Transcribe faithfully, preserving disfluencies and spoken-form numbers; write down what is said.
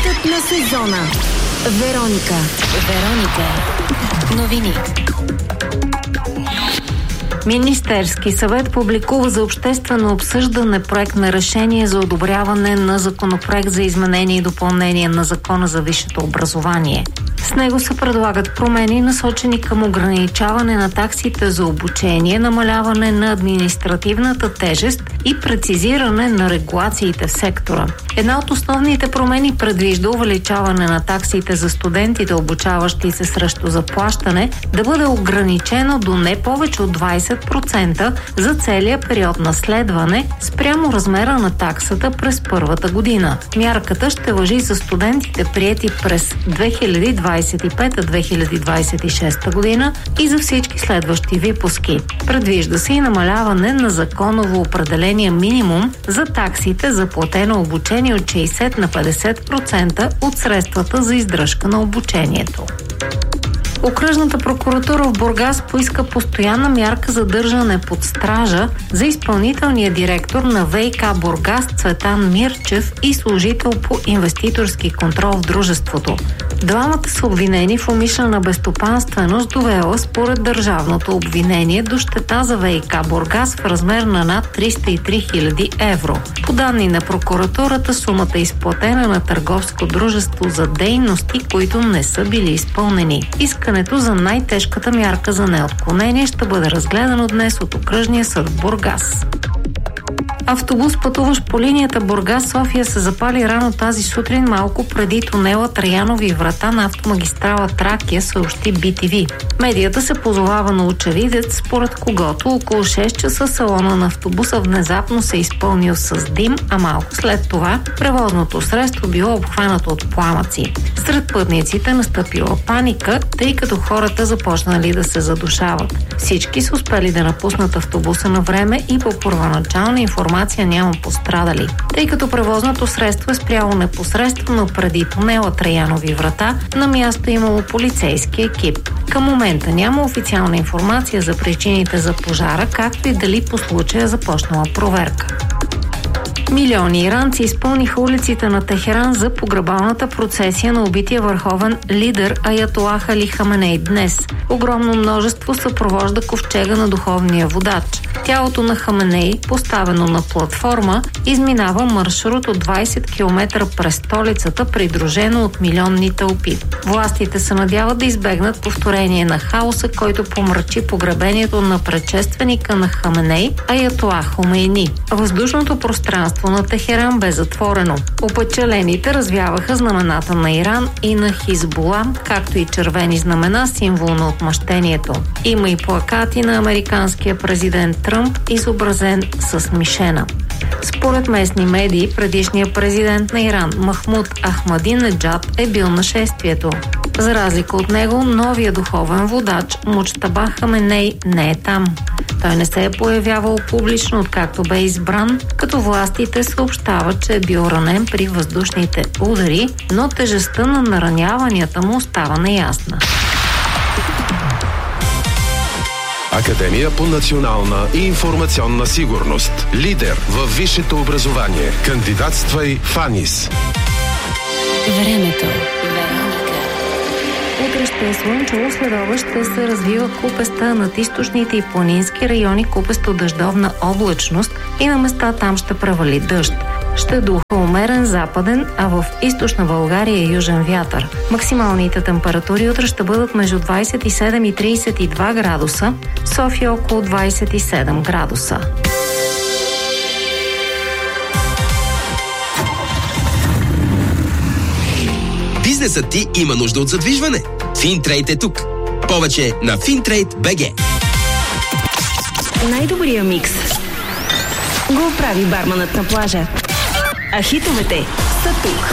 Финтът на сезона. Вероника. Вероника. Новини. Министерски съвет публикува за обществено обсъждане проект на решение за одобряване на законопроект за изменение и допълнение на Закона за висшето образование. С него се предлагат промени, насочени към ограничаване на таксите за обучение, намаляване на административната тежест и прецизиране на регулациите в сектора. Една от основните промени предвижда увеличаване на таксите за студентите, обучаващи се срещу заплащане, да бъде ограничено до не повече от двайсет процента за целия период на следване спрямо размера на таксата през първата година. Мярката ще важи за студентите, приети през две хиляди двайсет и пета - две хиляди двайсет и шеста година и за всички следващи випуски. Предвижда се и намаляване на законово определения минимум за таксите за платено обучение от шейсет на петдесет процента от средствата за издръжка на обучението. Окръжната прокуратура в Бургас поиска постоянна мярка за държане под стража за изпълнителния директор на ВиК Бургас Цветан Мирчев и служител по инвеститорски контрол в дружеството. Двамата са обвинени в умишлена безстопанственост, довела според държавното обвинение до щета за ВиК Бургас в размер на над триста и три хиляди евро. По данни на прокуратурата, сумата е изплатена на търговско дружество за дейности, които не са били изпълнени. Искането за най-тежката мярка за неотклонение ще бъде разгледано днес от окръжния съд в Бургас. Автобус, пътуващ по линията Бургас-София, се запали рано тази сутрин, малко преди тунела Траянови врата на автомагистрала Тракия, съобщи Би Ти Ви. Медията се позовава на очевидец, според когото около шест часа салона на автобуса внезапно се изпълнил с дим, а малко след това превозното средство било обхванато от пламъци. Сред пътниците настъпила паника, тъй като хората започнали да се задушават. Всички са успели да напуснат автобуса на време и по първоначална информация няма пострадали. Тъй като превозното средство е спряло непосредствено преди тунела Траянови врата, на място имало полицейски екип. Към момента няма официална информация за причините за пожара, както и дали по случая започнала проверка. Милиони иранци изпълниха улиците на Техеран за погребалната процесия на убития върховен лидер Аятолах Али Хаменей днес. Огромно множество съпровожда ковчега на духовния водач. Тялото на Хаменей, поставено на платформа, изминава маршрут от двайсет километра през столицата, придружено от милионни тълпи. Властите се надяват да избегнат повторение на хаоса, който помрачи погребението на предшественика на Хаменей, Аятолах Хомейни. Въздушното пространство на Техеран бе затворено. Опечалените развяваха знамената на Иран и на Хизбула, както и червени знамена, символ на отмъщението. Има и плакати на американския президент Тръмп, изобразен с мишена. Според местни медии, предишният президент на Иран Махмуд Ахмадинеджад е бил на шествието. За разлика от него, новия духовен водач Муджтаба Хаменей не е там. Той не се е появявал публично, откакто бе избран, като властите съобщават, че е бил ранен при въздушните удари, но тежестта на нараняванията му остава неясна. Академия по национална и информационна сигурност. Лидер във висшето образование. Кандидатствай в АНИС. Времето. Утре ще е слънчево, следобед ще се развива купеста над източните и планински райони, купесто-дъждовна облачност и на места там ще превали дъжд. Ще духа умерен западен, а в източна България е южен вятър. Максималните температури утре ще бъдат между двайсет и седем и трийсет и два градуса, София около двайсет и седем градуса. Бизнесът ти има нужда от задвижване. Финтрейд е тук. Повече на Финтрейд точка би джи. Най-добрия микс го прави барманът на плажа. А хитовете са тук.